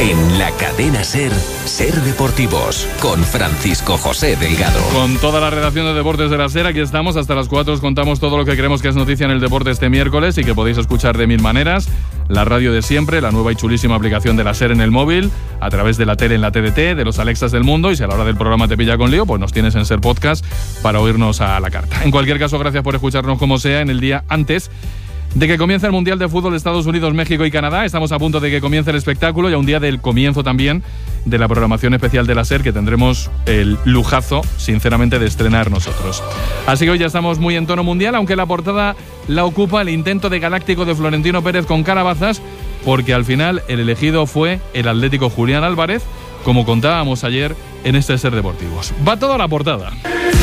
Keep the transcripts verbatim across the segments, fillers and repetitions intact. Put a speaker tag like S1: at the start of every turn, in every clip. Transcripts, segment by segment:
S1: En la cadena SER, SER Deportivos, con Francisco José Delgado.
S2: Con toda la redacción de Deportes de la SER, aquí estamos. Hasta las cuatro os contamos todo lo que creemos que es noticia en el deporte este miércoles y que podéis escuchar de mil maneras. La radio de siempre, la nueva y chulísima aplicación de la SER en el móvil, a través de la tele en la T D T, de los Alexas del mundo, y si a la hora del programa te pilla con lío, pues nos tienes en SER Podcast para oírnos a la carta. En cualquier caso, gracias por escucharnos como sea en el día antes de que comience el Mundial de Fútbol de Estados Unidos, México y Canadá. Estamos a punto de que comience el espectáculo y a un día del comienzo también de la programación especial de la SER, que tendremos el lujazo, sinceramente, de estrenar nosotros. Así que hoy ya estamos muy en tono mundial, aunque la portada la ocupa el intento de Galáctico de Florentino Pérez con calabazas, porque al final el elegido fue el atlético Julián Álvarez, como contábamos ayer en este SER Deportivos. Va todo a la portada.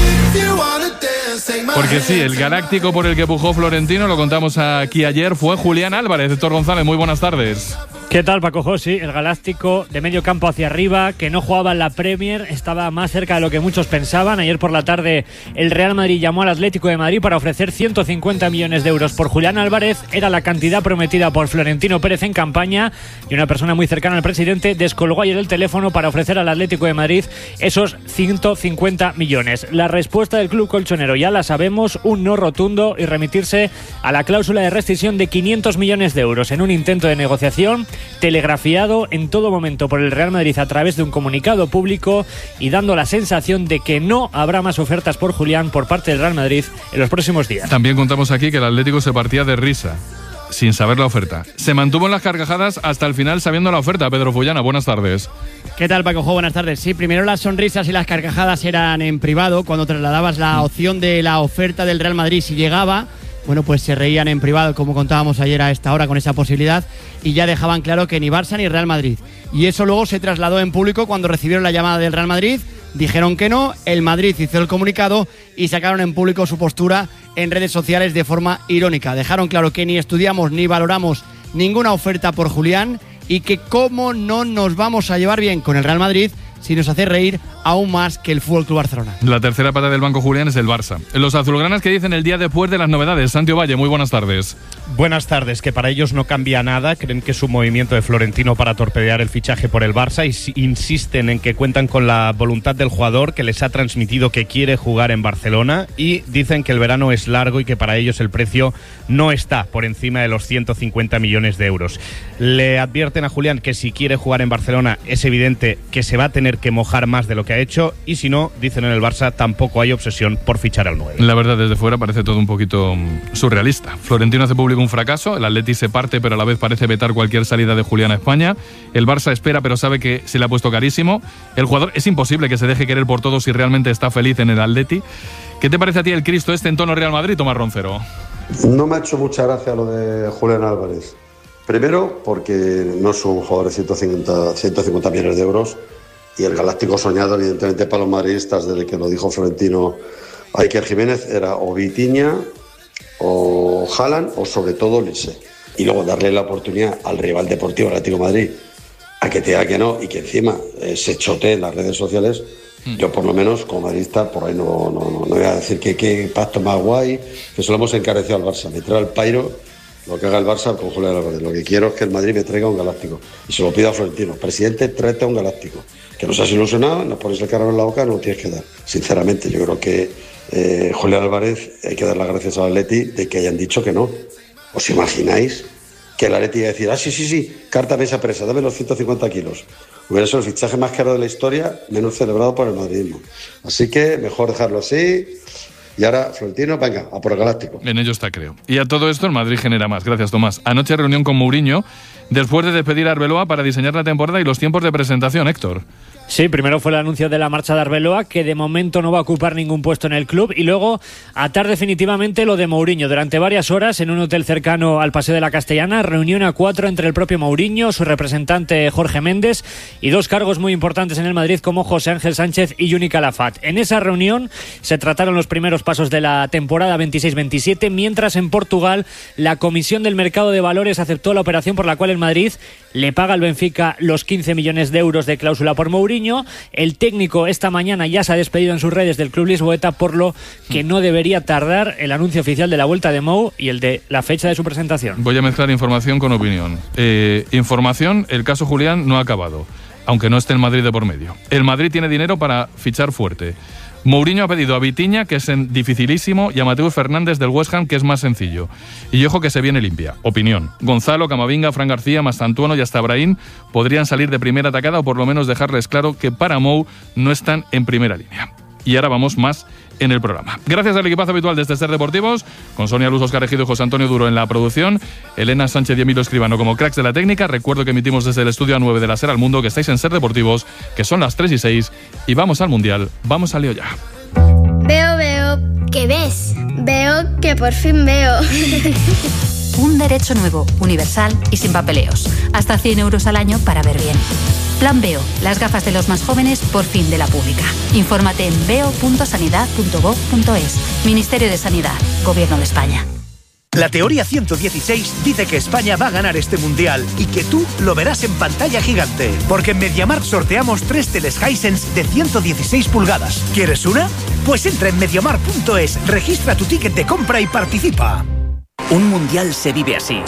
S2: Porque sí, el Galáctico por el que pujó Florentino, lo contamos aquí ayer, fue Julián Álvarez. Héctor González, muy buenas tardes.
S3: ¿Qué tal, Paco Josi? El Galáctico de medio campo hacia arriba, que no jugaba en la Premier, estaba más cerca de lo que muchos pensaban. Ayer por la tarde el Real Madrid llamó al Atlético de Madrid para ofrecer ciento cincuenta millones de euros por Julián Álvarez. Era la cantidad prometida por Florentino Pérez en campaña, y una persona muy cercana al presidente descolgó ayer el teléfono para ofrecer al Atlético de Madrid esos ciento cincuenta millones. La respuesta del club colchonero ya la sabemos, un no rotundo y remitirse a la cláusula de rescisión de quinientos millones de euros en un intento de negociación telegrafiado en todo momento por el Real Madrid a través de un comunicado público y dando la sensación de que no habrá más ofertas por Julián por parte del Real Madrid en los próximos días.
S2: También contamos aquí que el Atlético se partía de risa sin saber la oferta. Se mantuvo en las carcajadas hasta el final sabiendo la oferta. Pedro Fullana, buenas tardes.
S4: ¿Qué tal, Paco Jo? Buenas tardes. Sí, primero las sonrisas y las carcajadas eran en privado, cuando trasladabas la opción de la oferta del Real Madrid si llegaba. Bueno, pues se reían en privado, como contábamos ayer a esta hora, con esa posibilidad, y ya dejaban claro que ni Barça ni Real Madrid. Y eso luego se trasladó en público cuando recibieron la llamada del Real Madrid, dijeron que no, el Madrid hizo el comunicado y sacaron en público su postura en redes sociales de forma irónica. Dejaron claro que ni estudiamos ni valoramos ninguna oferta por Julián y que cómo no nos vamos a llevar bien con el Real Madrid si nos hace reír aún más que el F C Barcelona.
S2: La tercera pata del banco Julián es el Barça. Los azulgranas, que dicen el día después de las novedades. Santi Valle, muy buenas tardes.
S5: Buenas tardes, que para ellos no cambia nada, creen que es un movimiento de Florentino para torpedear el fichaje por el Barça y insisten en que cuentan con la voluntad del jugador, que les ha transmitido que quiere jugar en Barcelona, y dicen que el verano es largo y que para ellos el precio no está por encima de los ciento cincuenta millones de euros. Le advierten a Julián que si quiere jugar en Barcelona es evidente que se va a tener que mojar más de lo que ha hecho, y si no, dicen en el Barça, tampoco hay obsesión por fichar al nueve.
S2: La verdad, desde fuera parece todo un poquito surrealista. Florentino hace público un fracaso, el Atleti se parte pero a la vez parece vetar cualquier salida de Julián a España, el Barça espera pero sabe que se le ha puesto carísimo, el jugador es imposible que se deje querer por todos si realmente está feliz en el Atleti. ¿Qué te parece a ti el Cristo este en tono Real Madrid, Tomás Roncero?
S6: No me ha hecho mucha gracia lo de Julián Álvarez. Primero, porque no es un jugador de ciento cincuenta millones de euros, y el Galáctico soñado, evidentemente, para los madridistas, desde que lo dijo Florentino a Iker Jiménez, era o Vitinha, o Haaland, o sobre todo Lise. Y luego darle la oportunidad al rival deportivo Atlético de Madrid a que te diga que no, y que encima eh, se chotee en las redes sociales. Mm. Yo, por lo menos, como madridista, por ahí no, no, no, no voy a decir que qué pacto más guay, que se lo hemos encarecido al Barça. Me trae al pairo lo que haga el Barça con Julián Álvarez. Lo que quiero es que el Madrid me traiga un Galáctico. Y se lo pido a Florentino. Presidente, tráete a un Galáctico. Que nos has ilusionado, nos pones el carro en la boca, no lo tienes que dar. Sinceramente, yo creo que eh, Julián Álvarez, hay que dar las gracias al Atleti de que hayan dicho que no. ¿Os imagináis que el Atleti iba a decir, ah, sí, sí, sí, carta mesa presa, dame los ciento cincuenta kilos? Hubiera sido el fichaje más caro de la historia, menos celebrado por el madridismo. Así que mejor dejarlo así. Y ahora, Florentino, venga, a por el Galáctico.
S2: En ello está, creo. Y a todo esto el Madrid genera más. Gracias, Tomás. Anoche reunión con Mourinho, después de despedir a Arbeloa para diseñar la temporada y los tiempos de presentación, Héctor.
S3: Sí, primero fue el anuncio de la marcha de Arbeloa, que de momento no va a ocupar ningún puesto en el club, y luego atar definitivamente lo de Mourinho. Durante varias horas, en un hotel cercano al Paseo de la Castellana, reunión a cuatro entre el propio Mourinho, su representante Jorge Méndez y dos cargos muy importantes en el Madrid como José Ángel Sánchez y Juni Calafat. En esa reunión se trataron los primeros pasos de la temporada veintiséis veintisiete, mientras en Portugal la Comisión del Mercado de Valores aceptó la operación por la cual el Madrid le paga al Benfica los quince millones de euros de cláusula por Mourinho Mourinho. El técnico esta mañana ya se ha despedido en sus redes del club lisboeta, por lo que no debería tardar el anuncio oficial de la vuelta de Mou y el de la fecha de su presentación.
S2: Voy a mezclar información con opinión. Eh, información, el caso Julián no ha acabado, aunque no esté el Madrid de por medio. El Madrid tiene dinero para fichar fuerte. Mourinho ha pedido a Vitinha, que es en dificilísimo, y a Mateus Fernández del West Ham, que es más sencillo. Y ojo que se viene limpia. Opinión. Gonzalo, Camavinga, Fran García, Mastantuono y hasta Brahim podrían salir de primera atacada o por lo menos dejarles claro que para Mou no están en primera línea. Y ahora vamos más en el programa. Gracias al equipazo habitual de Ser Deportivos, con Sonia Luz, Óscar Ejido y José Antonio Duro en la producción, Elena Sánchez y Emilio Escribano como cracks de la técnica. Recuerdo que emitimos desde el estudio A nueve de la SER al Mundo, que estáis en Ser Deportivos, que son las tres y seis, y vamos al Mundial. Vamos a lío ya.
S7: Veo, veo. ¿Qué ves? Veo que por fin veo.
S8: Un derecho nuevo, universal y sin papeleos. Hasta cien euros al año para ver bien. Plan Veo, las gafas de los más jóvenes por fin de la pública. Infórmate en veo punto sanidad punto gov punto es. Ministerio de Sanidad, Gobierno de España.
S9: La teoría ciento dieciséis dice que España va a ganar este mundial y que tú lo verás en pantalla gigante. Porque en MediaMarkt sorteamos tres teles Hisense de ciento dieciséis pulgadas. ¿Quieres una? Pues entra en mediamarkt punto es, registra tu ticket de compra y participa.
S10: Un mundial se vive así.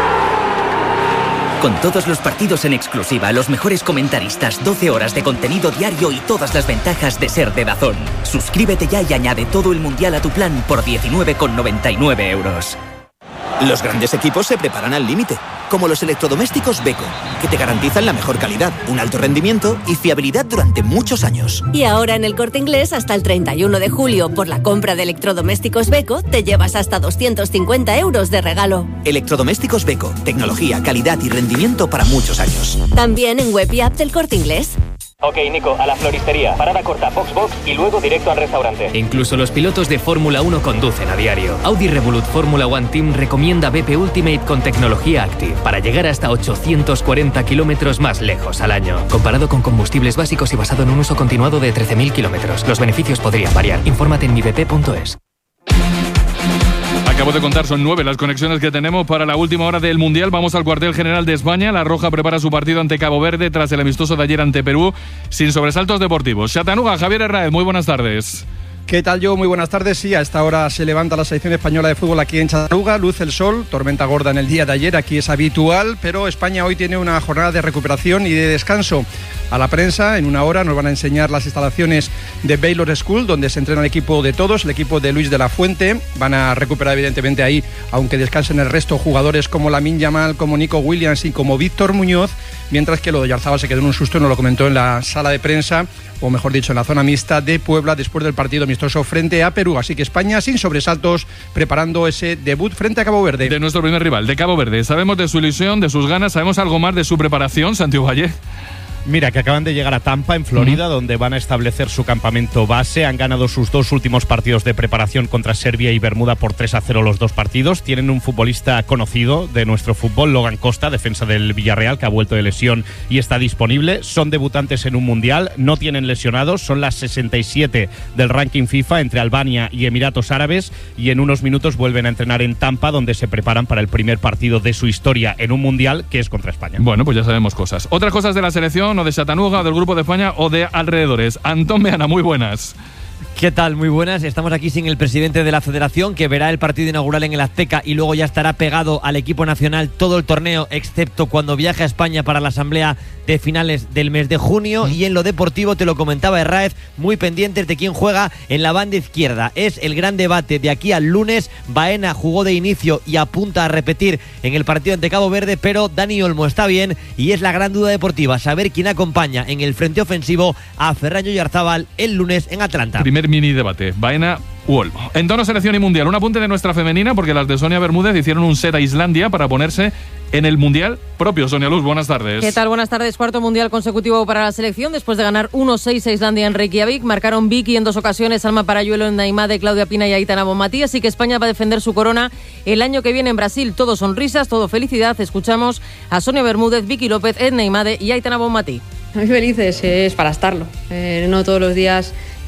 S10: Con todos los partidos en exclusiva, los mejores comentaristas, doce horas de contenido diario y todas las ventajas de ser de DAZN. Suscríbete ya y añade todo el mundial a tu plan por diecinueve con noventa y nueve euros.
S11: Los grandes equipos se preparan al límite, como los electrodomésticos Beko, que te garantizan la mejor calidad, un alto rendimiento y fiabilidad durante muchos años.
S12: Y ahora en El Corte Inglés, hasta el treinta y uno de julio, por la compra de electrodomésticos Beko, te llevas hasta doscientos cincuenta euros de regalo.
S11: Electrodomésticos Beko, tecnología, calidad y rendimiento para muchos años.
S12: También en web y app del Corte Inglés.
S13: Ok, Nico, a la floristería, parada corta, box box y luego directo al restaurante.
S14: Incluso los pilotos de Fórmula uno conducen a diario. Audi Revolut Fórmula One Team recomienda B P Ultimate con tecnología Active para llegar hasta ochocientos cuarenta kilómetros más lejos al año. Comparado con combustibles básicos y basado en un uso continuado de trece mil kilómetros. Los beneficios podrían variar. Infórmate en mi b p punto es.
S2: Acabo de contar, son nueve las conexiones que tenemos para la última hora del Mundial. Vamos al cuartel general de España. La Roja prepara su partido ante Cabo Verde tras el amistoso de ayer ante Perú, sin sobresaltos deportivos. Chattanooga, Javier Herráez, muy buenas tardes.
S15: ¿Qué tal, yo? Muy buenas tardes. Sí, a esta hora se levanta la selección española de fútbol aquí en Chattanooga. Luce el sol, tormenta gorda en el día de ayer, aquí es habitual, pero España hoy tiene una jornada de recuperación y de descanso. A la prensa, en una hora, nos van a enseñar las instalaciones de Baylor School, donde se entrena el equipo de todos, el equipo de Luis de la Fuente. Van a recuperar evidentemente ahí, aunque descansen el resto, jugadores como Lamine Yamal, como Nico Williams y como Víctor Muñoz, mientras que lo de Oyarzabal se quedó en un susto, nos lo comentó en la sala de prensa, o mejor dicho, en la zona mixta de Puebla, después del partido amistoso frente a Perú. Así que España, sin sobresaltos, preparando ese debut frente a Cabo Verde.
S2: De nuestro primer rival, de Cabo Verde. Sabemos de su ilusión, de sus ganas, sabemos algo más de su preparación, Santiago Valle.
S5: Mira, que acaban de llegar a Tampa, en Florida, uh-huh. donde van a establecer su campamento base. Han ganado sus dos últimos partidos de preparación contra Serbia y Bermuda por tres a cero los dos partidos. Tienen un futbolista conocido de nuestro fútbol, Logan Costa, defensa del Villarreal, que ha vuelto de lesión y está disponible. Son debutantes en un mundial, no tienen lesionados, son las sesenta y siete del ranking FIFA entre Albania y Emiratos Árabes, y en unos minutos vuelven a entrenar en Tampa, donde se preparan para el primer partido de su historia en un mundial, que es contra España.
S2: Bueno, pues ya sabemos cosas. Otras cosas de la selección, o de Chattanooga, o del Grupo de España, o de alrededores. Antón Meana, muy buenas.
S16: ¿Qué tal? Muy buenas. Estamos aquí sin el presidente de la Federación, que verá el partido inaugural en el Azteca y luego ya estará pegado al equipo nacional todo el torneo, excepto cuando viaje a España para la asamblea de finales del mes de junio. Y en lo deportivo, te lo comentaba Herráez, muy pendientes de quién juega en la banda izquierda. Es el gran debate de aquí al lunes. Baena jugó de inicio y apunta a repetir en el partido ante Cabo Verde, pero Dani Olmo está bien y es la gran duda deportiva, saber quién acompaña en el frente ofensivo a Ferran Oyarzabal el lunes en Atlanta.
S2: Primer mini debate, Baena u Olmo. En tono selección y mundial, un apunte de nuestra femenina, porque las de Sonia Bermúdez hicieron un set a Islandia para ponerse en el mundial propio. Sonia Luz, buenas tardes.
S17: ¿Qué tal? Buenas tardes. Cuarto mundial consecutivo para la selección después de ganar uno seis a Islandia en Reykjavik. Marcaron Vicky en dos ocasiones, Alma Parayuelo en Naimade, Claudia Pina y Aitana Bonmatí. Así que España va a defender su corona el año que viene en Brasil. Todo sonrisas, todo felicidad. Escuchamos a Sonia Bermúdez, Vicky López, Edna Naimade y Aitana Bonmatí.
S18: Muy felices, es para estarlo. Eh, no todos los días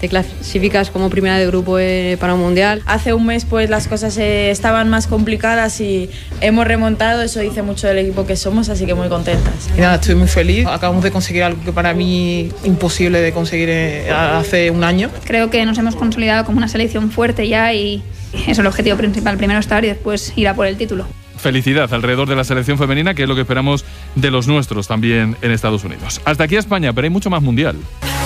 S18: te clasificas como primera de grupo eh, para un mundial.
S19: Hace un mes pues las cosas eh, estaban más complicadas y hemos remontado, eso dice mucho del equipo que somos, así que muy contentas.
S20: Y nada, estoy muy feliz, acabamos de conseguir algo que para mí imposible de conseguir eh, hace un año.
S21: Creo que nos hemos consolidado como una selección fuerte ya y eso es el objetivo principal, primero estar y después ir a por el título.
S2: Felicidad alrededor de la selección femenina, que es lo que esperamos de los nuestros también en Estados Unidos. Hasta aquí España, pero hay mucho más mundial.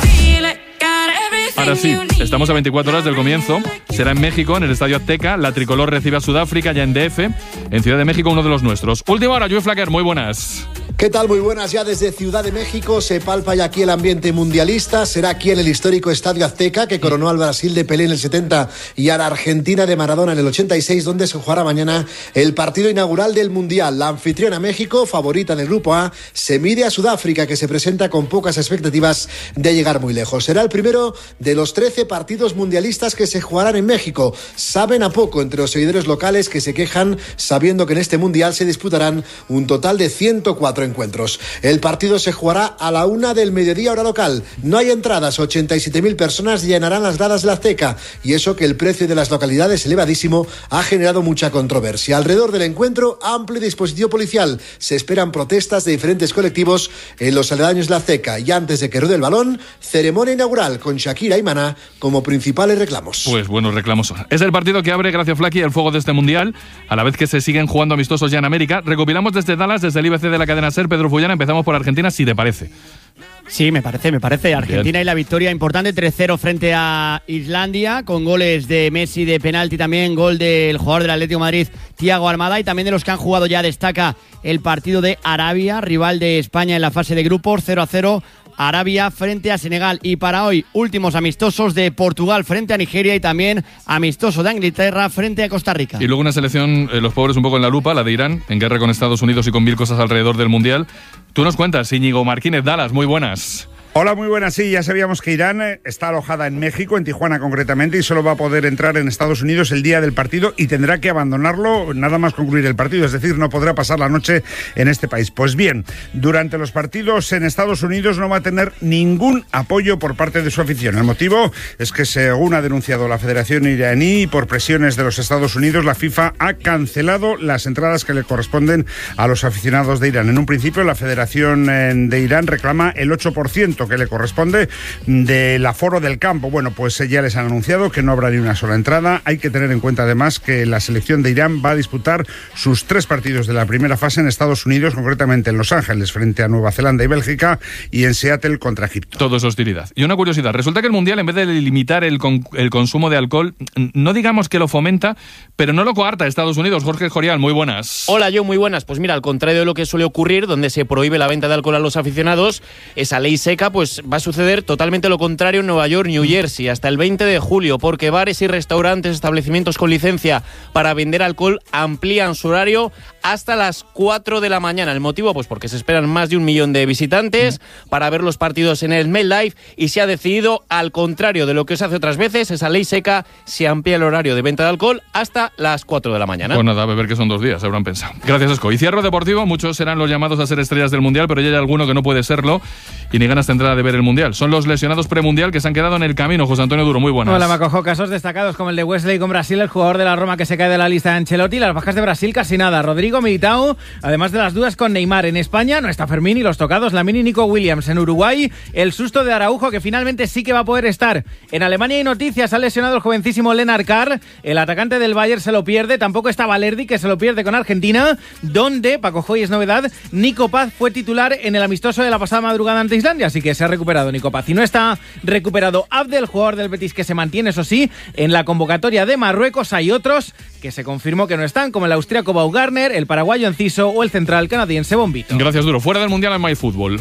S2: Ahora sí, estamos a veinticuatro horas del comienzo. Será en México, en el Estadio Azteca. La tricolor recibe a Sudáfrica ya en D F. En Ciudad de México, uno de los nuestros. Última hora, Joe Flacker, muy buenas.
S22: ¿Qué tal? Muy buenas. Ya desde Ciudad de México se palpa ya aquí el ambiente mundialista. Será aquí en el histórico Estadio Azteca, que coronó al Brasil de Pelé en el setenta y a la Argentina de Maradona en el ochenta y seis, donde se jugará mañana el partido inaugural del Mundial. La anfitriona México, favorita en el Grupo A, se mide a Sudáfrica, que se presenta con pocas expectativas de llegar muy lejos. Será el primero de los trece partidos mundialistas que se jugarán en México. Saben a poco entre los seguidores locales, que se quejan sabiendo que en este Mundial se disputarán un total de ciento cuatro encuentros. El partido se jugará a la una del mediodía hora local. No hay entradas, ochenta y siete mil personas llenarán las gradas de la Azteca, y eso que el precio de las localidades elevadísimo ha generado mucha controversia. Alrededor del encuentro, amplio dispositivo policial. Se esperan protestas de diferentes colectivos en los aledaños de la Azteca, y antes de que ruede el balón, ceremonia inaugural con Shakira y Maná como principales reclamos.
S2: Pues buenos reclamos son. Es el partido que abre, gracias Flaky, el fuego de este Mundial, a la vez que se siguen jugando amistosos ya en América. Recopilamos desde Dallas, desde el I B C de la cadena SER. Pedro Fullana, empezamos por Argentina, si te parece.
S4: Sí, me parece, me parece. Argentina Bien. Y la victoria importante, tres cero frente a Islandia, con goles de Messi de penalti, también gol del jugador del Atlético de Madrid, Thiago Almada, y también de los que han jugado ya destaca el partido de Arabia, rival de España en la fase de grupos, cero a cero. Arabia frente a Senegal. Y para hoy, últimos amistosos de Portugal frente a Nigeria, y también amistoso de Inglaterra frente a Costa Rica.
S2: Y luego una selección, eh, los pobres un poco en la lupa, la de Irán, en guerra con Estados Unidos y con mil cosas alrededor del Mundial. Tú nos cuentas, Íñigo Martínez, Dallas, muy buenas.
S23: Hola, muy buenas. Sí, ya sabíamos que Irán está alojada en México, en Tijuana concretamente, y solo va a poder entrar en Estados Unidos el día del partido y tendrá que abandonarlo nada más concluir el partido, es decir, no podrá pasar la noche en este país. Pues bien, durante los partidos en Estados Unidos no va a tener ningún apoyo por parte de su afición. El motivo es que, según ha denunciado la Federación iraní, por presiones de los Estados Unidos, la FIFA ha cancelado las entradas que le corresponden a los aficionados de Irán. En un principio, la Federación de Irán reclama el ocho por ciento que le corresponde del aforo del campo. Bueno, pues ya les han anunciado que no habrá ni una sola entrada. Hay que tener en cuenta además que la selección de Irán va a disputar sus tres partidos de la primera fase en Estados Unidos, concretamente en Los Ángeles frente a Nueva Zelanda y Bélgica, y en Seattle contra Egipto.
S2: Todo es hostilidad. Y una curiosidad, resulta que el Mundial, en vez de limitar el, con, el consumo de alcohol, no digamos que lo fomenta, pero no lo coarta Estados Unidos. Jorge Jorial, muy buenas.
S24: Hola, yo muy buenas. Pues mira, al contrario de lo que suele ocurrir, donde se prohíbe la venta de alcohol a los aficionados, esa ley seca, pues va a suceder totalmente lo contrario en Nueva York, New Jersey, hasta el veinte de julio, porque bares y restaurantes, establecimientos con licencia para vender alcohol amplían su horario hasta las cuatro de la mañana. ¿El motivo? Pues porque se esperan más de un millón de visitantes para ver los partidos en el MetLife, y se ha decidido, al contrario de lo que se hace otras veces, esa ley seca, se amplía el horario de venta de alcohol hasta las cuatro de la mañana.
S2: Pues nada, a beber que son dos días, habrán pensado. Gracias, Esco. Y cierro deportivo, muchos serán los llamados a ser estrellas del Mundial, pero ya hay alguno que no puede serlo y ni ganas tendrá de ver el Mundial. Son los lesionados premundial que se han quedado en el camino. José Antonio Duro, muy buenas.
S25: Hola, Macojo. Casos destacados como el de Wesley con Brasil, el jugador de la Roma que se cae de la lista de Ancelotti. Las bajas de Brasil casi nada. Rodrigo Militao, además de las dudas con Neymar. En España no está Fermín y los tocados Lamine y Nico Williams. En Uruguay, el susto de Araujo, que finalmente sí que va a poder estar. En Alemania hay noticias. Ha lesionado el jovencísimo Lennart Carr. El atacante del Bayern se lo pierde. Tampoco está Valerdi, que se lo pierde con Argentina, donde, Paco Joy, es novedad, Nico Paz fue titular en el amistoso de la pasada madrugada ante Islandia, así que se ha recuperado Nico Paz. Y no está recuperado Abdel, jugador del Betis, que se mantiene, eso sí, en la convocatoria de Marruecos. Hay otros que se confirmó que no están, como el austríaco Baumgartner, el paraguayo Enciso o el central canadiense Bombito.
S2: Gracias, Duro. Fuera del Mundial en MyFútbol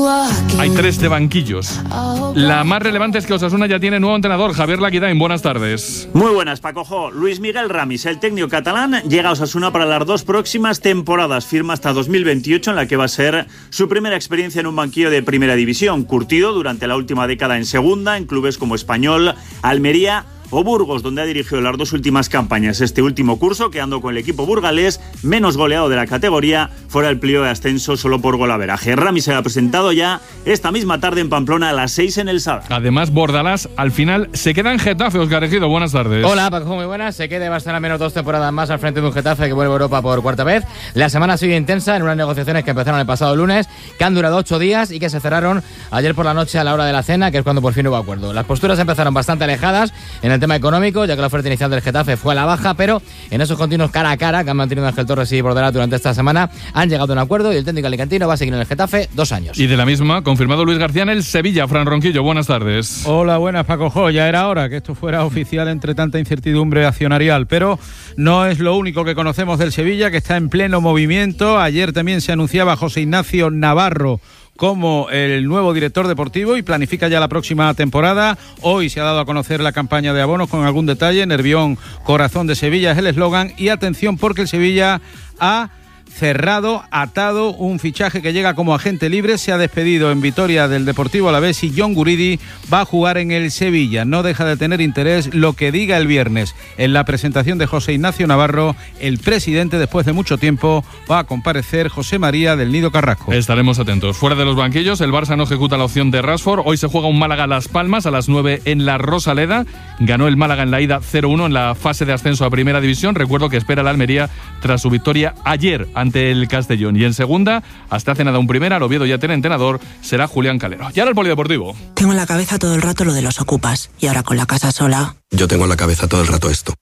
S2: hay tres de banquillos. La más relevante es que Osasuna ya tiene nuevo entrenador, Javier Laquidain. Buenas tardes.
S26: Muy buenas, Pacojo. Luis Miguel Ramis, el técnico catalán, llega a Osasuna para las dos próximas temporadas. Firma hasta dos mil veintiocho, en la que va a ser su primera experiencia en un banquillo de primera división. Curtido durante la última década en segunda, en clubes como Español, Almería o Burgos, donde ha dirigido las dos últimas campañas este último curso, quedando con el equipo burgalés menos goleado de la categoría, fuera el pliego de ascenso solo por golaveraje. Rami se ha presentado ya esta misma tarde en Pamplona a las seis en el Sada.
S2: Además, Bordalás al final se queda en Getafe. Óscar Ejido, buenas tardes.
S1: Hola, Paco, muy buenas. Se queda y va a estar al menos dos temporadas más al frente de un Getafe que vuelve a Europa por cuarta vez. La semana ha sido intensa en unas negociaciones que empezaron el pasado lunes, que han durado ocho días y que se cerraron ayer por la noche a la hora de la cena, que es cuando por fin hubo acuerdo. Las posturas empezaron bastante alejadas en el tema económico, ya que la oferta inicial del Getafe fue a la baja, pero en esos continuos cara a cara que han mantenido Ángel Torres y Bordalás durante esta semana han llegado a un acuerdo y el técnico alicantino va a seguir en el Getafe dos años.
S2: Y de la misma, confirmado Luis García en el Sevilla. Fran Ronquillo, buenas tardes.
S3: Hola, buenas, Paco Jo. Ya era hora que esto fuera oficial entre tanta incertidumbre accionarial, pero no es lo único que conocemos del Sevilla, que está en pleno movimiento. Ayer también se anunciaba José Ignacio Navarro como el nuevo director deportivo y planifica ya la próxima temporada. Hoy se ha dado a conocer la campaña de abonos con algún detalle. Nervión, corazón de Sevilla es el eslogan. Y atención, porque el Sevilla ha cerrado, atado un fichaje que llega como agente libre. Se ha despedido en Vitoria del Deportivo Alavés y John Guridi va a jugar en el Sevilla. No deja de tener interés lo que diga el viernes en la presentación de José Ignacio Navarro. El presidente, después de mucho tiempo, va a comparecer, José María del Nido Carrasco.
S2: Estaremos atentos. Fuera de los banquillos, el Barça no ejecuta la opción de Rashford. Hoy se juega un Málaga-Las Palmas a las nueve en la Rosaleda. Ganó el Málaga en la ida cero uno en la fase de ascenso a Primera División. Recuerdo que espera la Almería tras su victoria ayer ante el Castellón. Y en segunda, hasta hace nada un primera, el Oviedo ya tiene entrenador, será Julián Calero. Y ahora el polideportivo.
S6: Tengo en la cabeza todo el rato lo de los ocupas. Y ahora con la casa sola...
S7: Yo tengo en la cabeza todo el rato esto.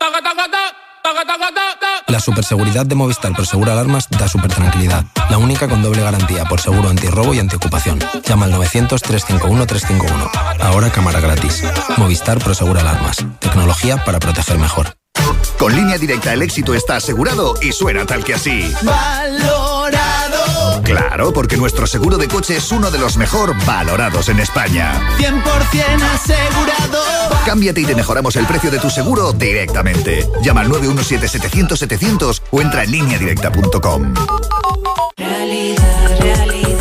S7: La superseguridad de Movistar Prosegura Alarmas da súper tranquilidad. La única con doble garantía por seguro antirrobo y antiocupación. Llama al novecientos, trescientos cincuenta y uno, trescientos cincuenta y uno. Ahora cámara gratis. Movistar Prosegura Alarmas. Tecnología para proteger mejor.
S8: Con Línea Directa el éxito está asegurado y suena tal que así.
S9: Valorado.
S8: Claro, porque nuestro seguro de coche es uno de los mejor valorados en España.
S9: cien por ciento asegurado.
S8: Cámbiate y te mejoramos el precio de tu seguro directamente. Llama al nueve uno siete, setecientos, setecientos o entra en línea directa punto com.
S12: Realidad, realidad.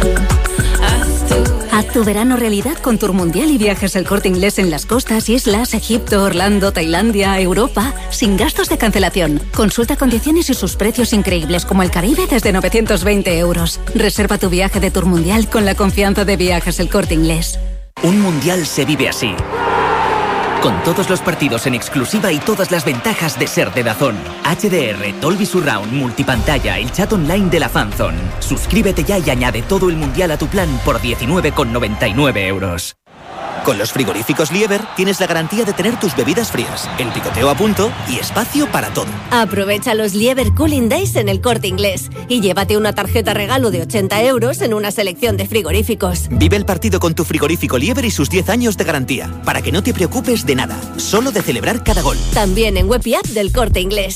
S12: Haz tu verano realidad con Tour Mundial y Viajes El Corte Inglés en las costas, islas, Egipto, Orlando, Tailandia, Europa, sin gastos de cancelación. Consulta condiciones y sus precios increíbles como el Caribe desde novecientos veinte euros. Reserva tu viaje de Tour Mundial con la confianza de Viajes El Corte Inglés.
S10: Un mundial se vive así. Con todos los partidos en exclusiva y todas las ventajas de ser de DAZN. H D R, Dolby Surround, multipantalla, el chat online de la Fanzone. Suscríbete ya y añade todo el mundial a tu plan por diecinueve con noventa y nueve euros.
S11: Con los frigoríficos Lieber tienes la garantía de tener tus bebidas frías, el picoteo a punto y espacio para todo.
S12: Aprovecha los Lieber Cooling Days en El Corte Inglés y llévate una tarjeta regalo de ochenta euros en una selección de frigoríficos.
S11: Vive el partido con tu frigorífico Lieber y sus diez años de garantía, para que no te preocupes de nada, solo de celebrar cada gol.
S12: También en web y app del Corte Inglés.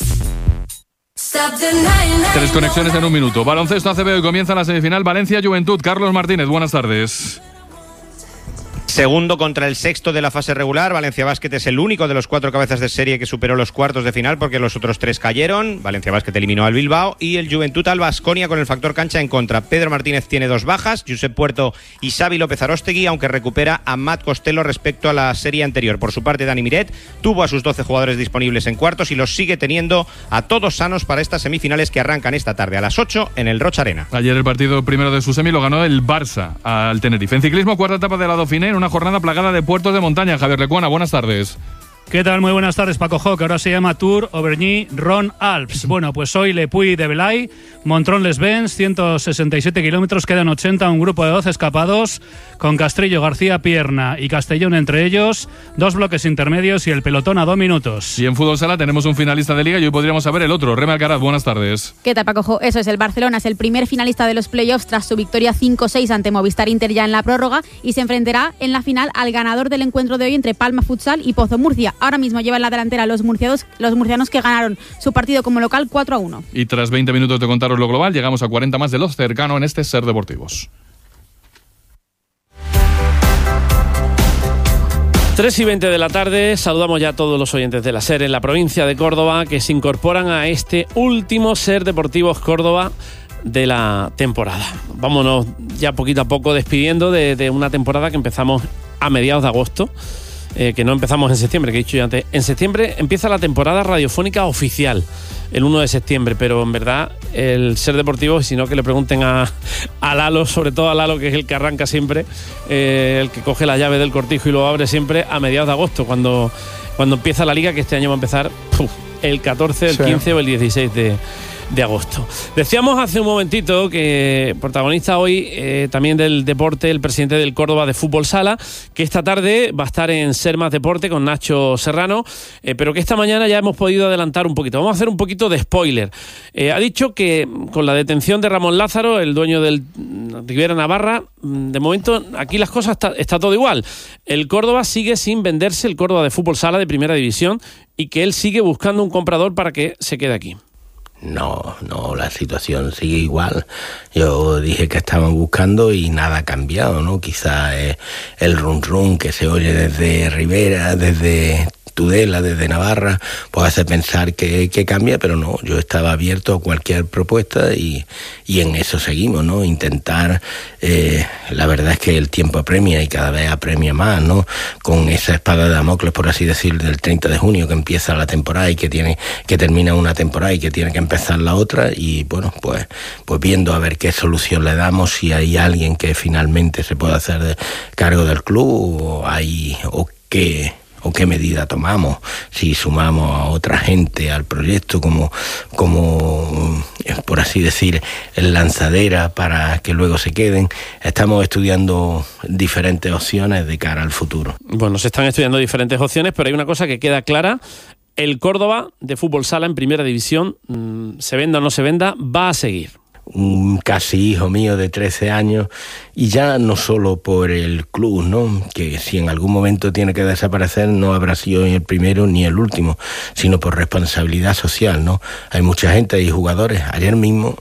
S2: Tres conexiones en un minuto. Baloncesto A C B, hoy comienza la semifinal Valencia-Juventud. Carlos Martínez, buenas tardes.
S5: Segundo contra el sexto de la fase regular. Valencia Basket es el único de los cuatro cabezas de serie que superó los cuartos de final porque los otros tres cayeron. Valencia Basket eliminó al Bilbao y el Juventud al Baskonia con el factor cancha en contra. Pedro Martínez tiene dos bajas, Josep Puerto y Xavi López Arostegui, aunque recupera a Matt Costello respecto a la serie anterior. Por su parte, Dani Miret tuvo a sus doce jugadores disponibles en cuartos y los sigue teniendo a todos sanos para estas semifinales que arrancan esta tarde a las ocho en el Roch Arena.
S2: Ayer el partido primero de su semi lo ganó el Barça al Tenerife. En ciclismo, cuarta etapa de la Dauphiné, en una jornada plagada de puertos de montaña. Javier Lecuona, buenas tardes.
S27: ¿Qué tal? Muy buenas tardes, Paco Jo, que ahora se llama Tour Auvergne Rhône Alps. Bueno, pues hoy Le Puy de Velay, Montrón-les Bains, ciento sesenta y siete kilómetros, quedan ochenta, un grupo de doce escapados, con Castrillo, García, Pierna y Castellón entre ellos, dos bloques intermedios y el pelotón a dos minutos.
S2: Y en fútbol sala tenemos un finalista de liga y hoy podríamos saber el otro. Reme Alcaraz, buenas tardes.
S28: ¿Qué tal, Paco Jo? Eso es, el Barcelona es el primer finalista de los playoffs tras su victoria cinco seis ante Movistar Inter ya en la prórroga y se enfrentará en la final al ganador del encuentro de hoy entre Palma Futsal y Pozo Murcia. Ahora mismo llevan la delantera los murcianos, los murcianos que ganaron su partido como local cuatro a uno.
S2: Y tras veinte minutos de contaros lo global, llegamos a cuarenta más de los cercano en este Ser Deportivos.
S29: tres y veinte de la tarde, saludamos ya a todos los oyentes de la SER en la provincia de Córdoba que se incorporan a este último Ser Deportivos Córdoba de la temporada. Vámonos ya poquito a poco despidiendo de, de una temporada que empezamos a mediados de agosto eh, que no empezamos en septiembre, que he dicho yo antes. En septiembre empieza la temporada radiofónica oficial, el uno de septiembre, pero en verdad el Ser Deportivo, si no que le pregunten a, a Lalo, sobre todo a Lalo, que es el que arranca siempre, eh, el que coge la llave del cortijo y lo abre siempre a mediados de agosto, cuando, cuando empieza la liga, que este año va a empezar puf, el catorce, el sí. quince o el dieciséis de de agosto. Decíamos hace un momentito que protagonista hoy eh, también del deporte, el presidente del Córdoba de Fútbol Sala, que esta tarde va a estar en Ser Más Deporte con Nacho Serrano, eh, pero que esta mañana ya hemos podido adelantar un poquito. Vamos a hacer un poquito de spoiler. Eh, ha dicho que con la detención de Ramón Lázaro, el dueño del Rivera Navarra, de momento aquí las cosas está, está todo igual. El Córdoba sigue sin venderse, el Córdoba de Fútbol Sala de Primera División, y que él sigue buscando un comprador para que se quede aquí.
S13: No, no, la situación sigue igual. Yo dije que estaban buscando y nada ha cambiado, ¿no? Quizá es el run run que se oye desde Rivera, desde Tudela, desde Navarra, pues hace pensar que, que cambia, pero no, yo estaba abierto a cualquier propuesta y, y en eso seguimos, ¿no? Intentar, eh, la verdad es que el tiempo apremia y cada vez apremia más, ¿no? Con esa espada de Damocles, por así decir, del treinta de junio, que empieza la temporada y que tiene, que termina una temporada y que tiene que empezar la otra, y bueno, pues, pues viendo a ver qué solución le damos, si hay alguien que finalmente se pueda hacer de cargo del club, o hay, o qué o qué medida tomamos, si sumamos a otra gente al proyecto como, como por así decir, lanzadera para que luego se queden. Estamos estudiando diferentes opciones de cara al futuro.
S29: Bueno, se están estudiando diferentes opciones, pero hay una cosa que queda clara: el Córdoba de Fútbol Sala en Primera División, mmm, se venda o no se venda, va a seguir.
S13: Un casi hijo mío de trece años, y ya no solo por el club, ¿no? Que si en algún momento tiene que desaparecer, no habrá sido ni el primero ni el último, sino por responsabilidad social, ¿no? Hay mucha gente, hay jugadores. Ayer mismo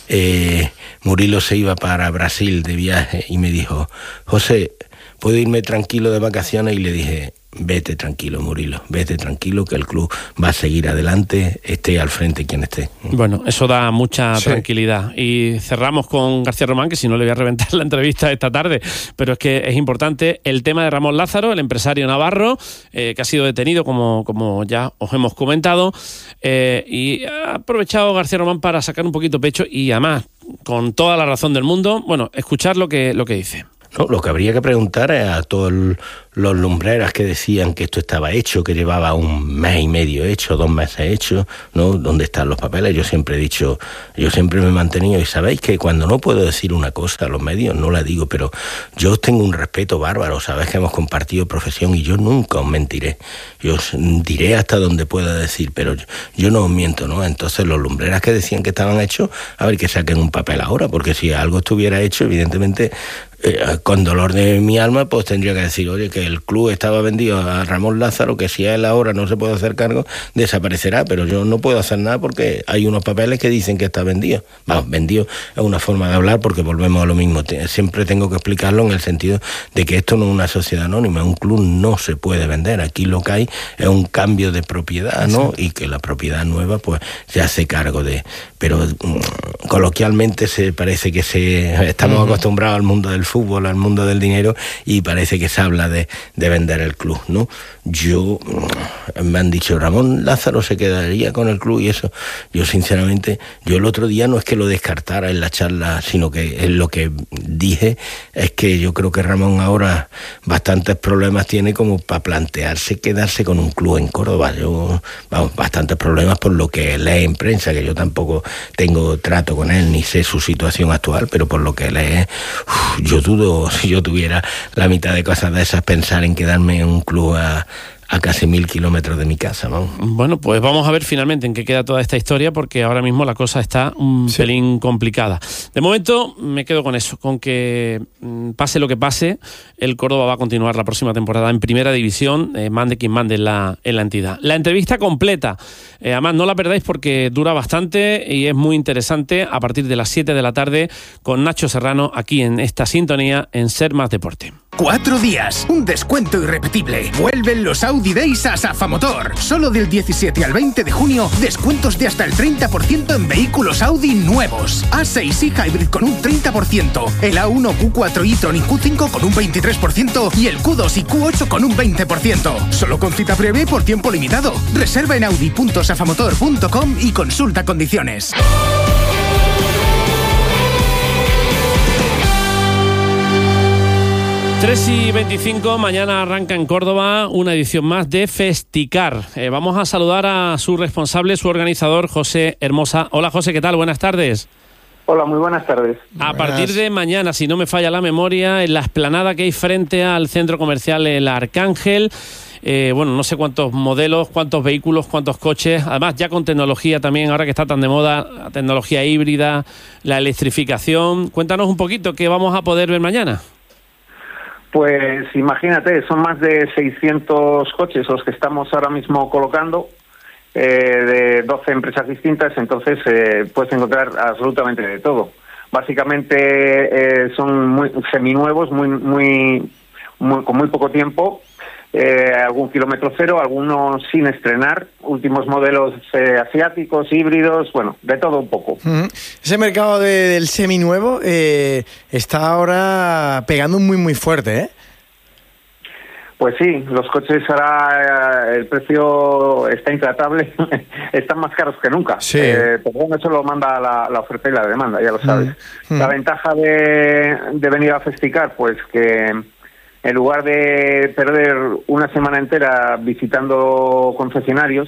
S13: eh, Murilo se iba para Brasil de viaje y me dijo: José, ¿puedo irme tranquilo de vacaciones? Y le dije: vete tranquilo, Murilo, vete tranquilo, que el club va a seguir adelante, esté al frente quien esté.
S29: Bueno, eso da mucha
S13: sí.
S29: tranquilidad. Y cerramos con García Román, que si no le voy a reventar la entrevista esta tarde, pero es que es importante el tema de Ramón Lázaro, el empresario navarro, eh, que ha sido detenido, como, como ya os hemos comentado, eh, y ha aprovechado García Román para sacar un poquito pecho y además, con toda la razón del mundo, bueno, escuchar lo que, lo que dice.
S13: No, lo que habría que preguntar es a todos los lumbreras que decían que esto estaba hecho, que llevaba un mes y medio hecho, dos meses hecho, ¿no? ¿Dónde están los papeles? Yo siempre he dicho, yo siempre me he mantenido, y sabéis que cuando no puedo decir una cosa a los medios, no la digo, pero yo tengo un respeto bárbaro, sabéis que hemos compartido profesión y yo nunca os mentiré, yo os diré hasta donde pueda decir, pero yo, yo no os miento, ¿no? Entonces los lumbreras que decían que estaban hechos, a ver que saquen un papel ahora, porque si algo estuviera hecho, evidentemente, Eh, con dolor de mi alma, pues tendría que decir, oye, que el club estaba vendido a Ramón Lázaro, que si a él ahora no se puede hacer cargo, desaparecerá, pero yo no puedo hacer nada porque hay unos papeles que dicen que está vendido. Vamos, vendido es una forma de hablar, porque volvemos a lo mismo. Siempre tengo que explicarlo en el sentido de que esto no es una sociedad anónima, un club no se puede vender. Aquí lo que hay es un cambio de propiedad, ¿no? Y que la propiedad nueva, pues, se hace cargo de... Pero mmm, coloquialmente se parece que se estamos uh-huh. acostumbrados al mundo del fútbol, al mundo del dinero, y parece que se habla de, de vender el club, ¿no? Yo, me han dicho, Ramón Lázaro se quedaría con el club y eso. Yo, sinceramente, yo el otro día no es que lo descartara en la charla, sino que lo que dije es que yo creo que Ramón ahora bastantes problemas tiene como para plantearse quedarse con un club en Córdoba. Yo, vamos, bastantes problemas por lo que lee en prensa, que yo tampoco tengo trato con él ni sé su situación actual, pero por lo que lee, uf, yo dudo, si yo tuviera la mitad de cosas de esas, pensar en quedarme en un club a, a casi mil kilómetros de mi casa, ¿no?
S29: Bueno, pues vamos a ver finalmente en qué queda toda esta historia, porque ahora mismo la cosa está un sí. pelín complicada. De momento me quedo con eso, con que pase lo que pase, el Córdoba va a continuar la próxima temporada en Primera División, eh, mande quien mande en la, en la entidad. La entrevista completa, eh, además no la perdáis porque dura bastante y es muy interesante, a partir de las siete de la tarde con Nacho Serrano aquí en esta sintonía en Ser Más Deporte.
S14: Cuatro días, un descuento irrepetible. Vuelven los Audi Days a Safa Motor. Solo del diecisiete al veinte de junio, descuentos de hasta el treinta por ciento en vehículos Audi nuevos. A seis y Hybrid con un treinta por ciento, el A uno, Q cuatro e-tron y Q cinco con un veintitrés por ciento y el Q dos y Q ocho con un veinte por ciento. Solo con cita previa y por tiempo limitado. Reserva en audi punto safamotor punto com y consulta condiciones.
S29: tres y veinticinco, mañana arranca en Córdoba una edición más de Festicar. Eh, vamos a saludar a su responsable, su organizador, José Hermosa. Hola José, ¿qué tal? Buenas tardes.
S15: Hola, muy buenas tardes.
S29: A partir de mañana, si no me falla la memoria, en la explanada que hay frente al centro comercial El Arcángel, eh, bueno, no sé cuántos modelos, cuántos vehículos, cuántos coches, además ya con tecnología también, ahora que está tan de moda, la tecnología híbrida, la electrificación. Cuéntanos un poquito qué vamos a poder ver mañana.
S15: Pues imagínate, son más de seiscientos coches los que estamos ahora mismo colocando, eh, de doce empresas distintas, entonces eh, puedes encontrar absolutamente de todo. Básicamente eh, son muy seminuevos, muy, muy, muy, con muy poco tiempo, eh, algún kilómetro cero, algunos sin estrenar, últimos modelos eh, asiáticos, híbridos, bueno, de todo un poco.
S16: Uh-huh. Ese mercado de, del seminuevo eh, está ahora pegando muy muy fuerte, ¿eh?
S15: Pues sí, los coches ahora, el precio está intratable, están más caros que nunca.
S16: Sí.
S15: Eh, pero bueno, eso lo manda la, la oferta y la demanda, ya lo sabes.
S16: Mm.
S15: La ventaja de, de venir a Festicar, pues que en lugar de perder una semana entera visitando concesionarios,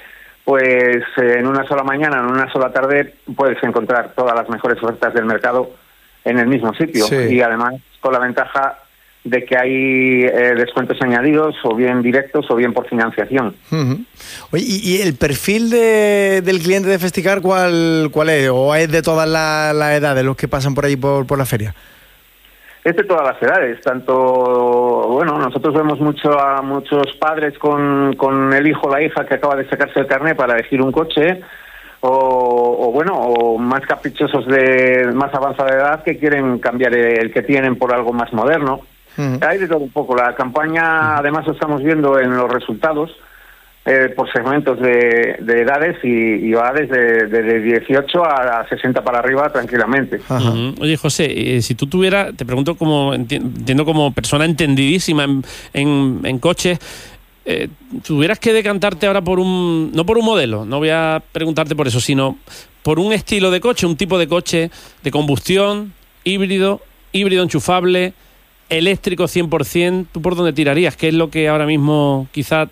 S15: pues eh, en una sola mañana, en una sola tarde, puedes encontrar todas las mejores ofertas del mercado en el mismo sitio.
S16: Sí.
S15: Y además con la ventaja de que hay eh, descuentos añadidos, o bien directos o bien por financiación.
S16: Uh-huh. Oye, ¿y, y el perfil de, del cliente de Festicar cuál, cuál es? ¿O es de todas las la edades los que pasan por ahí por, por la feria?
S15: Es de todas las edades, tanto, bueno, nosotros vemos mucho a muchos padres con, con el hijo o la hija que acaba de sacarse el carnet para elegir un coche, o, o bueno, o más caprichosos de más avanzada edad que quieren cambiar el que tienen por algo más moderno. Uh-huh. Hay de todo un poco. La campaña, además, lo estamos viendo en los resultados, eh, por segmentos de, de edades, y, y va desde, desde dieciocho a sesenta para arriba tranquilamente.
S29: Uh-huh. Oye, José, eh, si tú tuvieras, te pregunto como, entiendo como persona entendidísima en, en, en coches, eh, tuvieras que decantarte ahora por un, no por un modelo, no voy a preguntarte por eso, sino por un estilo de coche, un tipo de coche de combustión, híbrido, híbrido enchufable, eléctrico cien por ciento, ¿tú por dónde tirarías? ¿Qué es lo que ahora mismo quizá...?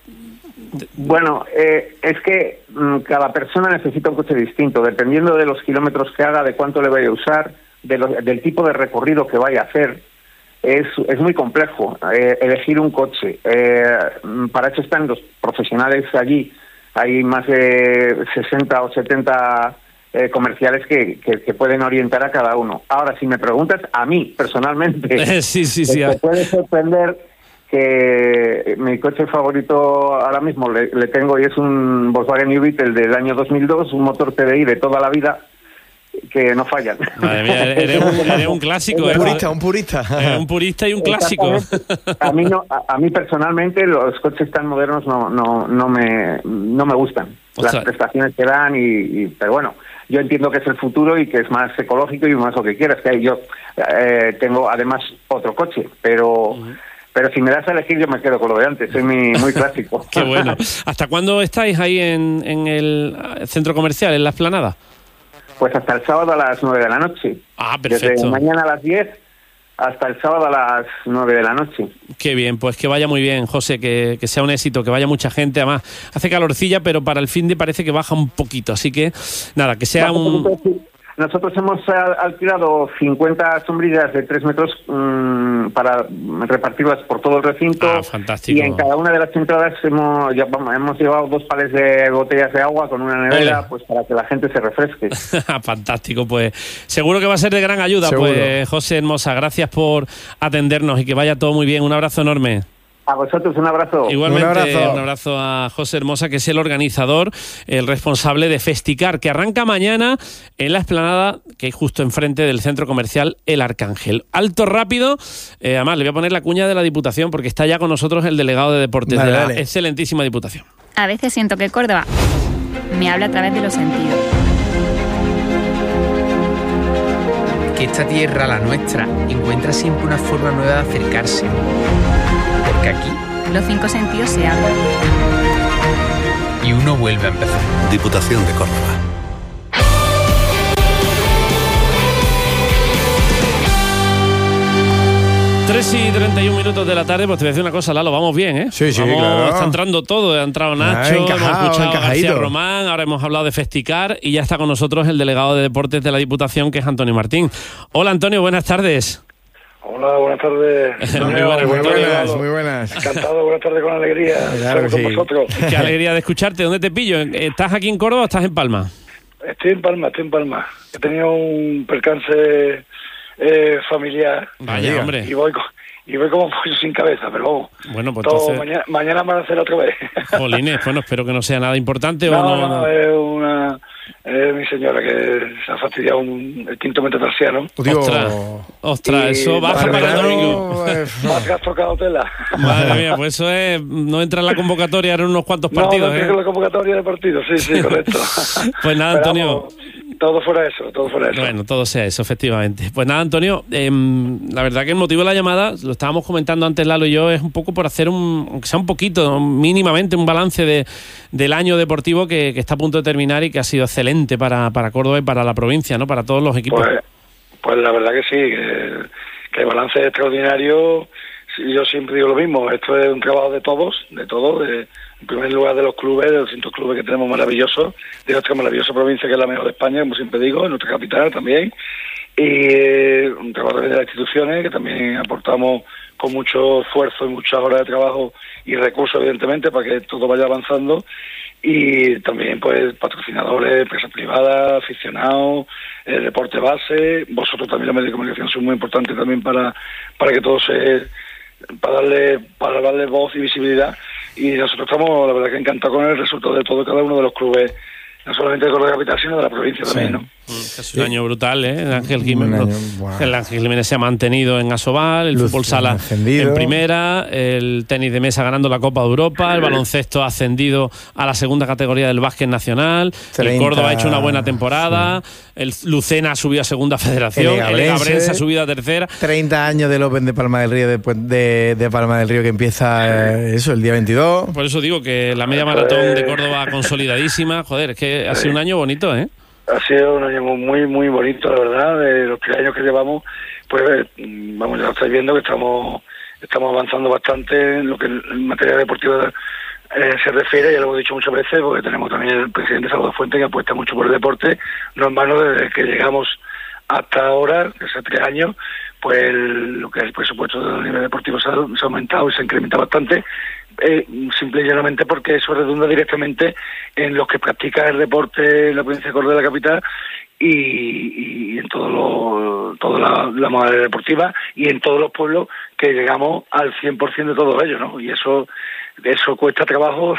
S15: Bueno, eh, es que mmm, cada persona necesita un coche distinto, dependiendo de los kilómetros que haga, de cuánto le vaya a usar, de lo, del tipo de recorrido que vaya a hacer. Es, es muy complejo eh, elegir un coche. Eh, para eso están los profesionales allí. Hay más de sesenta o setenta eh, comerciales que, que, que pueden orientar a cada uno. Ahora, si me preguntas a mí, personalmente,
S29: sí, sí, sí.
S15: te puede sorprender que mi coche favorito ahora mismo le, le tengo, y es un Volkswagen U-Beetle del año dos mil dos, un motor T D I de toda la vida, que no fallan.
S29: Madre mía, eres un, eres un clásico.
S16: Un purista, un purista.
S29: Eres un purista y un clásico.
S15: A mí, no, a, a mí personalmente los coches tan modernos no no no me no me gustan. Ostras. Las prestaciones que dan, y, y pero bueno, yo entiendo que es el futuro y que es más ecológico y más lo que quieras. Que yo eh, tengo además otro coche, pero... Uh-huh. Pero si me das a elegir, yo me quedo con lo de antes. Soy muy, muy clásico.
S29: Qué bueno. ¿Hasta cuándo estáis ahí en, en el centro comercial, en la explanada?
S15: Pues hasta el sábado a las nueve de la noche.
S29: Ah, perfecto.
S15: Desde mañana a las diez hasta el sábado a las nueve de la noche.
S29: Qué bien, pues que vaya muy bien, José, que, que sea un éxito, que vaya mucha gente. Además, hace calorcilla, pero para el fin de parece que baja un poquito. Así que, nada, que sea un...
S15: Nosotros hemos alquilado cincuenta sombrillas de tres metros mmm, para repartirlas por todo el recinto.
S29: Ah, fantástico.
S15: Y en cada una de las entradas hemos, ya, vamos, hemos llevado dos palés de botellas de agua con una nevera, Ole. Pues para que la gente se refresque.
S29: Fantástico, pues seguro que va a ser de gran ayuda. Seguro. Pues José Hermosa, gracias por atendernos y que vaya todo muy bien. Un abrazo enorme.
S15: A vosotros un abrazo.
S29: Igualmente,
S15: un abrazo.
S29: un abrazo a José Hermosa, que es el organizador, el responsable de Festicar, que arranca mañana en la explanada que hay justo enfrente del centro comercial El Arcángel. Alto rápido, eh, además le voy a poner la cuña de la Diputación porque está ya con nosotros el delegado de Deportes
S4: Vale,
S29: de la
S4: vale.
S29: excelentísima Diputación.
S4: A veces siento que Córdoba me habla a través de los sentidos.
S17: Que esta tierra, la nuestra, encuentra siempre una forma nueva de acercarse. Porque aquí
S4: Los cinco sentidos se hablan.
S17: y uno vuelve a empezar.
S18: Diputación de Córdoba.
S29: tres y treinta y un minutos de la tarde, pues te voy a decir una cosa, Lalo, vamos bien, ¿eh?
S16: Sí, sí,
S29: Vamos,
S16: claro.
S29: Está entrando todo, ha entrado Nacho,
S16: Ah, encajado,
S29: hemos escuchado a
S16: encajadito.
S29: García Román, ahora hemos hablado de Festicar y ya está con nosotros el delegado de Deportes de la Diputación, que es Antonio Martín. Hola, Antonio, buenas tardes.
S19: Hola, buenas tardes.
S29: Muy buenas,
S16: Muy
S29: Antonio.
S16: buenas, muy buenas.
S19: Encantado, buenas tardes con alegría.
S16: Claro que
S19: Estar con
S16: sí.
S19: vosotros.
S29: Qué alegría de escucharte. ¿Dónde te pillo? ¿Estás aquí en Córdoba o estás en Palma?
S19: Estoy en Palma, estoy en Palma. He tenido un percance eh, familiar.
S29: Vaya, hombre.
S19: Y voy, co- y voy como pollo sin cabeza, pero vamos.
S29: Bueno, pues
S19: todo,
S29: entonces,
S19: mañana, mañana van a hacer otra vez.
S29: jolines, bueno, espero que no sea nada importante.
S19: No,
S29: o
S19: no, no, es una... Es mi señora que se ha fastidiado un, el quinto metatarsiano.
S29: Ostras, ostras,
S19: Y
S29: eso baja
S19: para
S29: para el
S19: verano,
S29: domingo.
S19: Más que has tocado tela.
S29: Madre mía, pues eso es, no entra en la convocatoria, eran unos cuantos partidos,
S19: no, no,
S29: ¿eh?
S19: tengo la convocatoria de partidos, sí, sí, correcto.
S29: Pues nada,
S19: Pero
S29: Antonio.
S19: vamos, todo fuera eso, todo fuera eso.
S29: Bueno, todo sea eso, efectivamente. Pues nada, Antonio, eh, la verdad que el motivo de la llamada, lo estábamos comentando antes Lalo y yo, es un poco por hacer un, aunque sea un poquito, mínimamente, un balance de, del año deportivo que, que está a punto de terminar y que ha sido excelente para, para Córdoba y para la provincia, ¿no? Para todos los equipos.
S19: Pues, pues la verdad que sí, que, que el balance es extraordinario. Sí, yo siempre digo lo mismo, esto es un trabajo de todos, de todos, de, en primer lugar de los clubes, de los distintos clubes que tenemos maravillosos, de nuestra maravillosa provincia que es la mejor de España, como siempre digo, en nuestra capital también, y eh, un trabajo también de las instituciones que también aportamos con mucho esfuerzo y muchas horas de trabajo y recursos, evidentemente, para que todo vaya avanzando, y también pues patrocinadores, empresas privadas, aficionados, el deporte base, vosotros también, los medios de comunicación son muy importantes también para, para que todo se... para darle para darle voz y visibilidad, y nosotros estamos la verdad que encantados con el resultado de todo cada uno de los clubes, no solamente de Córdoba Capital sino de la provincia
S29: Sí.
S19: también, ¿no?
S29: Es un año brutal, ¿eh? El Ángel Jiménez,
S16: Un año, wow.
S29: el Ángel Jiménez se ha mantenido en Asobal, el
S16: Luz,
S29: fútbol sala
S16: ascendido.
S29: en primera, el tenis de mesa ganando la Copa de Europa, el baloncesto ha ascendido a la segunda categoría del básquet nacional, el
S16: treinta,
S29: Córdoba ha hecho una buena temporada, el Lucena ha subido a segunda federación,
S16: El
S29: el
S16: Egabrense.
S29: Egabrense ha subido a tercera.
S16: treinta años del Open de Palma del Río, después de, de Palma del Río, que empieza eh, eso, el día veintidós.
S29: Por eso digo que la media maratón de Córdoba consolidadísima, joder, es que ha sido un año bonito, ¿eh?
S19: Ha sido un año muy, muy bonito, la verdad, de los tres años que llevamos, pues eh, vamos, ya lo estáis viendo que estamos estamos avanzando bastante en lo que en materia deportiva eh, se refiere, ya lo hemos dicho muchas veces, porque tenemos también el presidente Salvador Fuente que apuesta mucho por el deporte, no en vano desde que llegamos hasta ahora, hace tres años, pues el- lo que es el presupuesto del nivel deportivo se ha, se ha aumentado y se ha incrementado bastante, eh, simple y llanamente porque eso redunda directamente en los que practican el deporte en la provincia de Córdoba, de la capital, y, y en todo lo, toda la, la modalidad deportiva y en todos los pueblos que llegamos al cien por ciento de todos ellos, ¿no? Y eso eso cuesta trabajo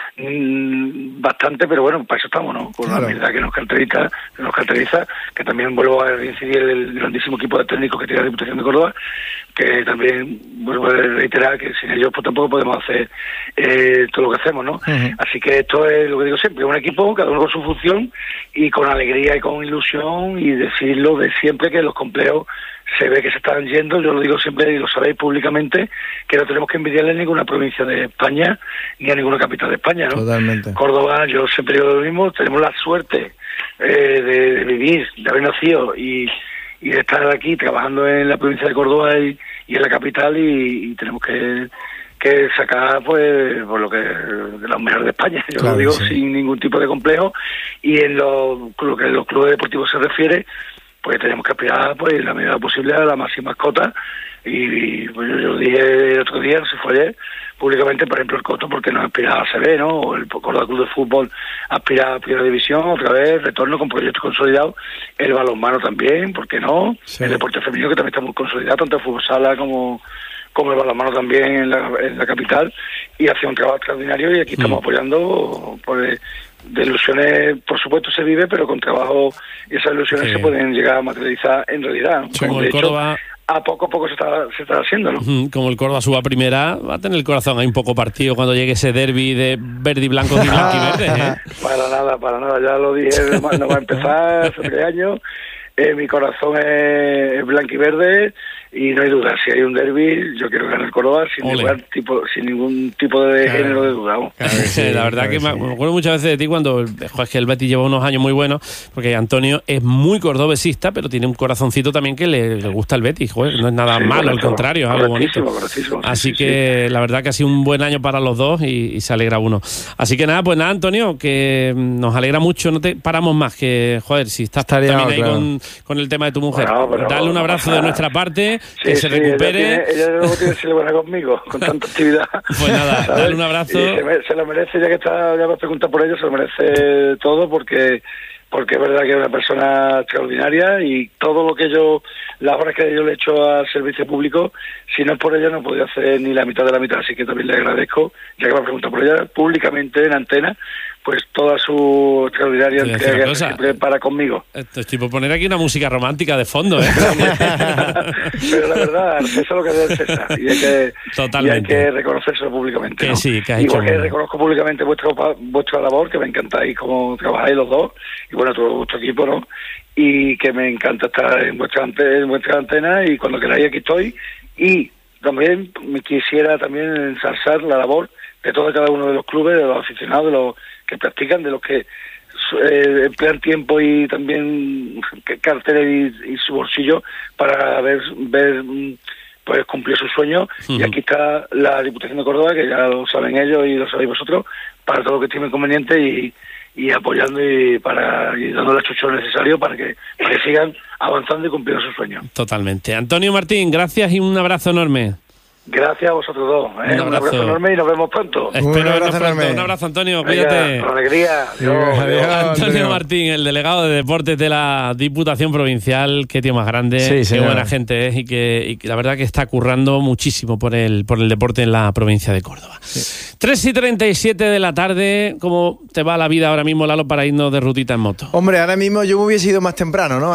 S19: mm, bastante, pero bueno, para eso estamos, ¿no? Con
S16: Claro.
S19: la humildad que nos caracteriza, que nos caracteriza, que también vuelvo a reincidir el grandísimo equipo de técnicos que tiene la Diputación de Córdoba, que también vuelvo a reiterar que sin ellos pues tampoco podemos hacer eh, todo lo que hacemos, ¿no?
S16: Ujú.
S19: Así que esto es lo que digo siempre, un equipo, cada uno con su función y con alegría y con ilusión, y decirlo de siempre que los complejos se ve que se están yendo, yo lo digo siempre y lo sabéis públicamente, que no tenemos que envidiarle a ninguna provincia de España ni a ninguna capital de España, ¿no?
S16: Totalmente.
S19: Córdoba, yo siempre digo lo mismo, tenemos la suerte eh, de, de vivir, de haber nacido y, y de estar aquí trabajando en la provincia de Córdoba y, y en la capital, y, y tenemos que que sacar pues por lo que de los mejores de España, yo
S16: Claro,
S19: lo digo
S16: sí.
S19: sin ningún tipo de complejo, y en lo, lo que a los clubes deportivos se refiere, pues tenemos que aspirar pues en la medida posible a la máxima cota, y, y, pues yo, yo lo dije el otro día, no sé si fue ayer, públicamente, por ejemplo el Coto porque no aspira a C B, ¿no? O el Córdoba Club de Fútbol aspira a Primera División, otra vez, retorno con proyectos consolidados, el balonmano también, ¿por qué no?
S16: Sí.
S19: El deporte femenino que también está muy consolidado, tanto el fútbol sala como como el balonmano también en la, en la capital, y hace un trabajo extraordinario, y aquí estamos mm. apoyando pues, de ilusiones, por supuesto se vive, pero con trabajo, y esas ilusiones sí. se pueden llegar a materializar en realidad, ¿no?
S29: Sí, como
S19: de
S29: el
S19: hecho,
S29: Córdoba...
S19: a poco a poco se está, se está haciendo, ¿no?
S29: Como el Córdoba suba a primera, va a tener el corazón ahí un poco partido cuando llegue ese derbi de verde y blanco y blanco y verde, ¿eh?
S19: Para nada, para nada, ya lo dije, no va a empezar hace tres años, eh, mi corazón es, es blanco y verde, y no hay duda, si hay un derbi, yo quiero ganar el Córdoba sin ningún tipo, sin ningún tipo de claro. género de duda.
S29: Claro que sí, la verdad claro que, que sí. me acuerdo muchas veces de ti cuando, jo, es que el Betis lleva unos años muy buenos, porque Antonio es muy cordobesista, pero tiene un corazoncito también que le, le gusta el Betis, joder, no es nada sí, malo, al contrario, es algo bonito. Así sí, que sí. la verdad que ha sido un buen año para los dos y, y se alegra uno. Así que nada, pues nada, Antonio, que nos alegra mucho, no te paramos más, que joder, si estás Estaría, también ahí claro. con, con el tema de tu mujer, bueno, pero, dale un abrazo de nuestra parte. Que sí, se recupere.
S19: Ella, tiene, ella luego tiene que ser buena conmigo, con tanta actividad.
S29: Pues nada, ¿sabes? Dale un abrazo.
S19: Se, me, se lo merece, ya que está, ya me has preguntado por ello, se lo merece todo, porque porque es verdad que es una persona extraordinaria, y todo lo que yo, las horas que yo le he hecho al servicio público, si no es por ella no podría hacer ni la mitad de la mitad, así que también le agradezco, ya que me ha preguntado por ella públicamente en antena, pues toda su extraordinaria entrega que siempre para conmigo.
S29: Estoy por poner aquí una música romántica de fondo, ¿eh?
S19: Pero la verdad, eso es lo que debe César, y hay que, y hay que reconocérselo públicamente,
S29: que
S19: ¿no?
S29: sí, que has
S19: Igual
S29: hecho
S19: que reconozco públicamente vuestra, vuestra labor, que me encantáis cómo trabajáis los dos, y bueno, todo vuestro equipo, ¿no? Y que me encanta estar en vuestra, en vuestra antena, y cuando queráis aquí estoy, y también me quisiera también ensalzar la labor de todo cada uno de los clubes, de los aficionados, de los que practican, de los que eh, emplean tiempo y también cartera y, y su bolsillo para ver, ver pues cumplir sus sueños. Uh-huh. Y aquí está la Diputación de Córdoba, que ya lo saben ellos y lo sabéis vosotros, para todo lo que estime conveniente y, y apoyando y para y dando el chucho necesario para que, para que sigan avanzando y cumpliendo sus sueños.
S29: Totalmente. Antonio Martín, gracias y un abrazo enorme.
S19: Gracias a vosotros dos. ¿eh? Un, abrazo. un abrazo enorme y nos vemos pronto.
S29: Espero un abrazo pronto. Un abrazo, Antonio. Cuídate.
S19: Con alegría.
S29: Adiós, adiós, Antonio Antonio Martín, el delegado de Deportes de la Diputación Provincial. Qué tío más grande. Sí, qué señor. Buena gente es y que, y que la verdad que está currando muchísimo por el, por el deporte en la provincia de Córdoba. Sí. tres y treinta y siete de la tarde. ¿Cómo te va la vida ahora mismo, Lalo, para irnos de rutita en moto?
S16: Hombre, ahora mismo yo me hubiese ido más temprano, ¿no?